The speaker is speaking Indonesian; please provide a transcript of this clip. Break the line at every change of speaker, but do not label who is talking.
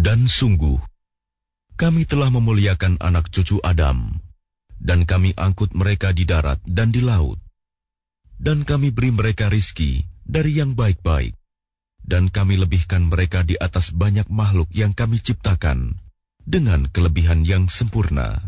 Dan sungguh, kami telah memuliakan anak cucu Adam, dan kami angkut mereka di darat dan di laut. Dan kami beri mereka rizki dari yang baik-baik, dan kami lebihkan mereka di atas banyak makhluk yang kami ciptakan dengan kelebihan yang sempurna.